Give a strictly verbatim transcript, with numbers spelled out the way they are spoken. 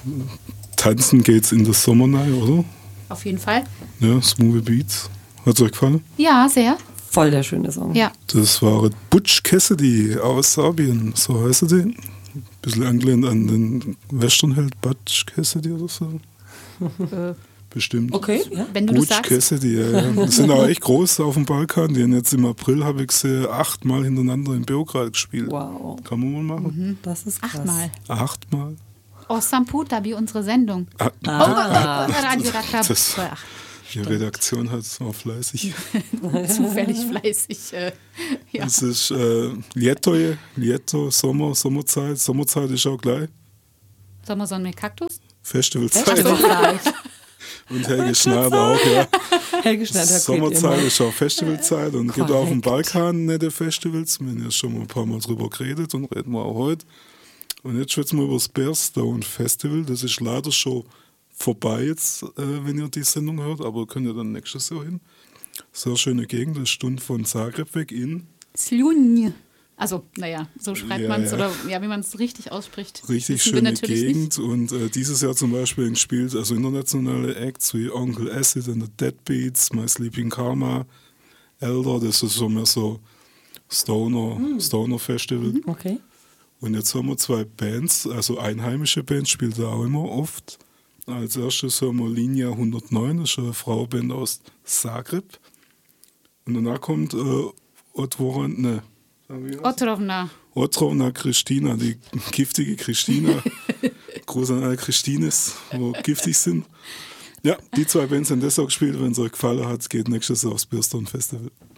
tanzen geht's in der Sommer rein, oder? Auf jeden Fall. Ja, Smooth Beats. Hat's euch gefallen? Ja, sehr. Voll der schöne Song. Ja. Das war Butch Cassidy aus Serbien, so heißt er die. Ein bisschen angelehnt an den Westernheld Butch Cassidy oder so. Bestimmt. Okay, ja. Wenn du das Butch sagst. Cassidy, ja, ja. Die sind auch echt groß auf dem Balkan. Die haben jetzt im April, habe ich gesehen, achtmal hintereinander in Beograd gespielt. Wow. Kann man mal machen. Das ist krass. Achtmal. Achtmal. Oh, Samputa, wie unsere Sendung. Ah, Ah. Oh, Radio Rakab. Das- Ach, Die Redaktion hat es auch fleißig. zufällig fleißig. Äh, ja. Es ist äh, Lieto, Lieto, Sommer, Sommerzeit. Sommerzeit ist auch gleich. Sommersonne mit Kaktus? Festivalzeit. Und Helge Schneider auch, ja. Helge Schneider Sommerzeit immer. ist auch Festivalzeit und gibt auch auf dem Korrekt. Balkan nette Festivals. Wir haben ja schon mal ein paar Mal drüber geredet und reden wir auch heute. Und jetzt schwätzen wir über das Bearstone Festival. Das ist leider schon vorbei jetzt, äh, wenn ihr die Sendung hört, aber könnt ihr dann nächstes Jahr hin. Sehr schöne Gegend, eine Stunde von Zagreb weg in. Slunj. Also, naja, so schreibt Ja, man es ja. oder ja, wie man es richtig ausspricht. Richtig wissen wir schöne natürlich Gegend und äh, dieses Jahr zum Beispiel gespielt, also internationale Acts wie Uncle Acid and the Deadbeats, My Sleeping Karma, Elder, das ist so mehr so Stoner, Mhm. Stoner Festival. Okay. Und jetzt haben wir zwei Bands, also einheimische Bands spielt er auch immer oft. Als erstes haben wir Linja hundertneun, das ist eine Frauenband aus Zagreb. Und danach kommt äh, Otvoran, ne, wie heißt sie? Otrovna. Otrovna Christina, die giftige Christina. Gruß an alle Christines, wo giftig sind. Ja, die zwei Bands haben das auch gespielt. Wenn es euch gefallen hat, geht nächstes Jahr aufs Bearstone Festival.